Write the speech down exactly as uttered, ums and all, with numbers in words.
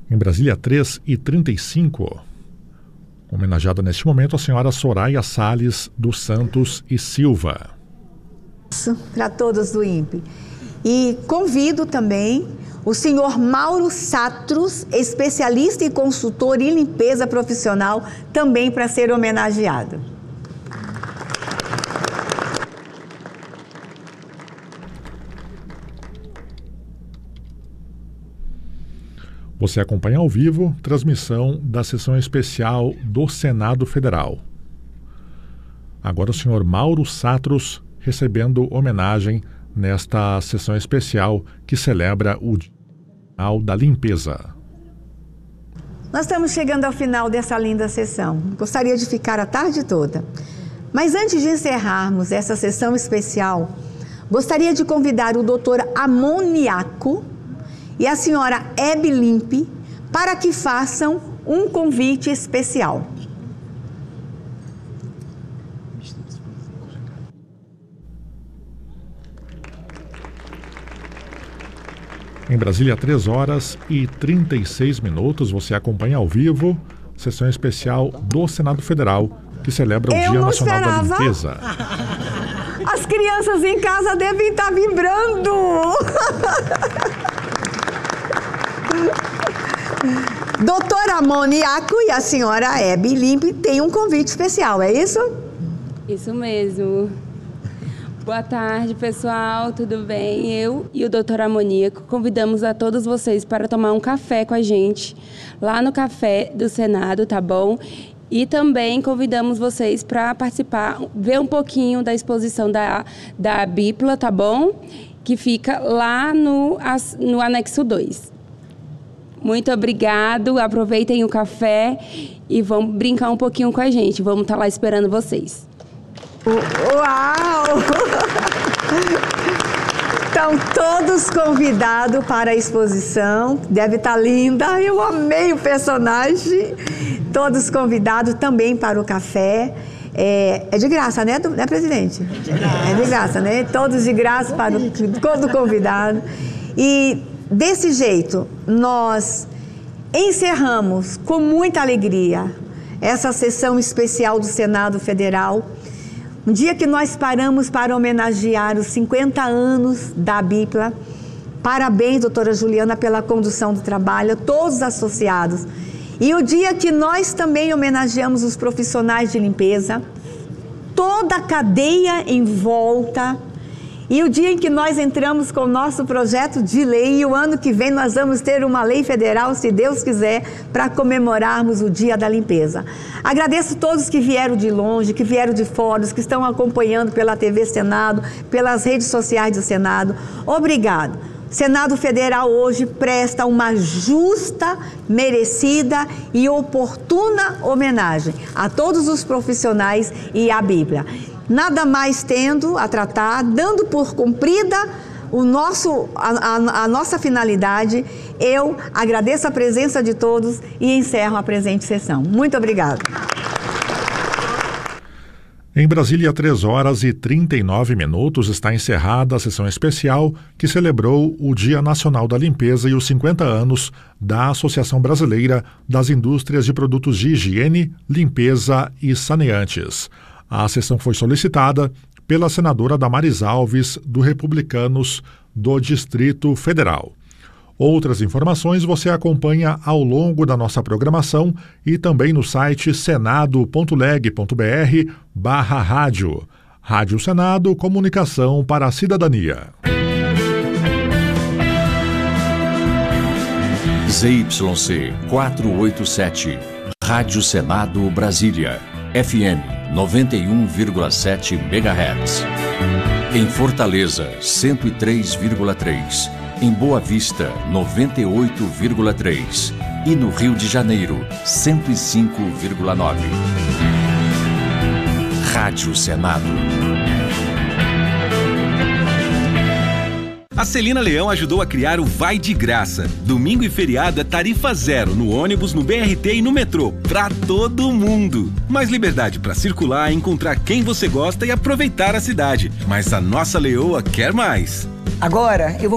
Em Brasília, três e trinta e cinco. Homenageada neste momento a senhora Soraya Salles dos Santos e Silva. Para todos do I N P E. E convido também o senhor Mauro Satros, especialista e consultor em limpeza profissional, também para ser homenageado. Você acompanha ao vivo transmissão da sessão especial do Senado Federal. Agora o senhor Mauro Satros recebendo homenagem nesta sessão especial que celebra o Dia da Limpeza. Nós estamos chegando ao final dessa linda sessão. Gostaria de ficar a tarde toda. Mas antes de encerrarmos essa sessão especial, gostaria de convidar o doutor Amoniaco e a senhora Hebe Limpe para que façam um convite especial. Em Brasília, três horas e trinta e seis minutos, você acompanha ao vivo sessão especial do Senado Federal, que celebra o Eu Dia não Nacional esperava. da Limpeza. As crianças em casa devem estar vibrando. Doutora Amoniaco e a senhora Hebe Limpe têm um convite especial, é isso? Isso mesmo. Boa tarde, pessoal, tudo bem? Eu e o doutor Amoniaco convidamos a todos vocês para tomar um café com a gente lá no Café do Senado, tá bom? E também convidamos vocês para participar, ver um pouquinho da exposição da, da Bípla, tá bom? Que fica lá no, no anexo dois. Muito obrigado, aproveitem o café e vão brincar um pouquinho com a gente. Vamos estar lá esperando vocês. Uau! Estão todos convidados para a exposição. Deve estar linda. Eu amei o personagem. Todos convidados também para o café. É, é de graça, né, né, presidente? É de graça. É de graça, né? Todos de graça para o, todo convidado. E desse jeito, nós encerramos com muita alegria essa sessão especial do Senado Federal. Um dia que nós paramos para homenagear os cinquenta anos da Bípla. Parabéns, doutora Juliana, pela condução do trabalho, todos os associados. E o dia que nós também homenageamos os profissionais de limpeza, toda a cadeia em volta. E o dia em que nós entramos com o nosso projeto de lei, e o ano que vem nós vamos ter uma lei federal, se Deus quiser, para comemorarmos o Dia da Limpeza. Agradeço todos que vieram de longe, que vieram de fora, os que estão acompanhando pela T V Senado, pelas redes sociais do Senado. Obrigado. O Senado Federal hoje presta uma justa, merecida e oportuna homenagem a todos os profissionais e à Bíblia. Nada mais tendo a tratar, dando por cumprida o nosso, a, a, a nossa finalidade, eu agradeço a presença de todos e encerro a presente sessão. Muito obrigada. Em Brasília, três horas e trinta e nove minutos, está encerrada a sessão especial que celebrou o Dia Nacional da Limpeza e os cinquenta anos da Associação Brasileira das Indústrias de Produtos de Higiene, Limpeza e Saneantes. A sessão foi solicitada pela senadora Damares Alves, do Republicanos do Distrito Federal. Outras informações você acompanha ao longo da nossa programação e também no site senado ponto leg ponto br barra rádio. Rádio Senado, comunicação para a cidadania. Z Y C quatrocentos e oitenta e sete, Rádio Senado Brasília, F M noventa e um vírgula sete megahertz. Em Fortaleza, cento e três vírgula três. Em Boa Vista, noventa e oito vírgula três. E no Rio de Janeiro, cento e cinco vírgula nove. Rádio Senado. A Celina Leão ajudou a criar o Vai de Graça. Domingo e feriado é tarifa zero no ônibus, no B R T e no metrô. Pra todo mundo. Mais liberdade para circular, encontrar quem você gosta e aproveitar a cidade. Mas a nossa leoa quer mais. Agora eu vou